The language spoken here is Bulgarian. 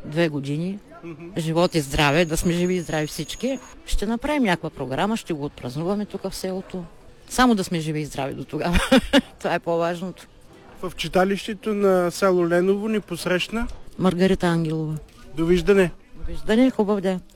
2 години. Живот и здраве, да сме живи и здрави всички. Ще направим някаква програма, ще го отпразнуваме тук в селото. Само да сме живи и здрави до тогава. Това е по-важното. В читалището на село Леново ни посрещна Маргарита Ангелова. Довиждане! Довиждане, хубав ден!